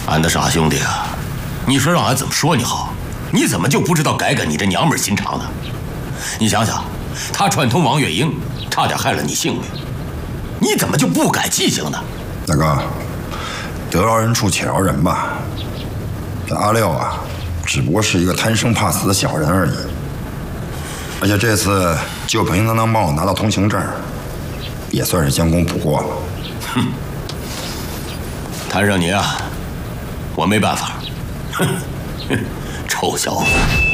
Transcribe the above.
俺的傻兄弟啊，你说让俺怎么说你好？你怎么就不知道改你这娘们心肠呢？你想想，他串通王月英，差点害了你性命，你怎么就不改记性呢？ 大哥，得饶人处且饶人吧。这阿廖啊，只不过是一个贪生怕死的小人而已。而且这次就凭他能帮我拿到通行证，也算是将功补过了。 哼，摊上你啊，我没办法。哼，臭小子！